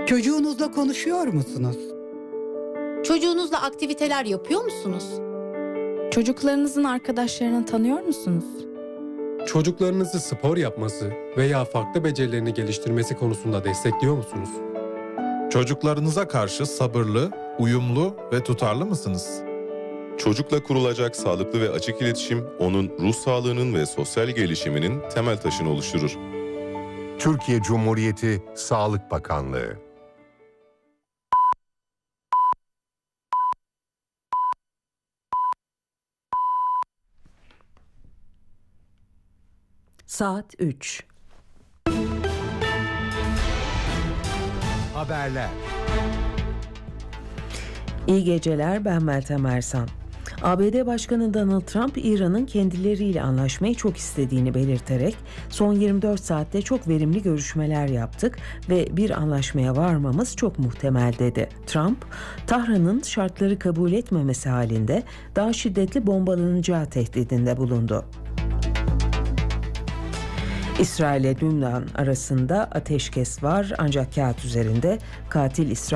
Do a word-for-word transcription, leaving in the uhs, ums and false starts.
Çocuğunuzla konuşuyor musunuz? Çocuğunuzla aktiviteler yapıyor musunuz? Çocuklarınızın arkadaşlarını tanıyor musunuz? Çocuklarınızı spor yapması veya farklı becerilerini geliştirmesi konusunda destekliyor musunuz? Çocuklarınıza karşı sabırlı, uyumlu ve tutarlı mısınız? Çocukla kurulacak sağlıklı ve açık iletişim, onun ruh sağlığının ve sosyal gelişiminin temel taşını oluşturur. Türkiye Cumhuriyeti Sağlık Bakanlığı. Saat üç. Haberler. İyi geceler, ben Meltem Ersan. A B D Başkanı Donald Trump, İran'ın kendileriyle anlaşmayı çok istediğini belirterek son yirmi dört saatte çok verimli görüşmeler yaptık ve bir anlaşmaya varmamız çok muhtemel dedi. Trump, Tahran'ın şartları kabul etmemesi halinde daha şiddetli bombalanacağı tehdidinde bulundu. İsrail ile Lübnan arasında ateşkes var ancak kağıt üzerinde katil İsrail